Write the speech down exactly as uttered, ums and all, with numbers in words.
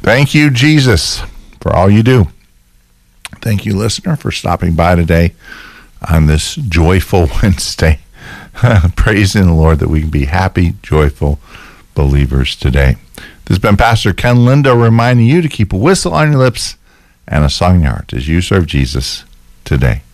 Thank you, Jesus, for all you do. Thank you, listener, for stopping by today on this joyful Wednesday. Praising the Lord that we can be happy, joyful believers today. This has been Pastor Ken Lindo reminding you to keep a whistle on your lips and a song in your heart as you serve Jesus today.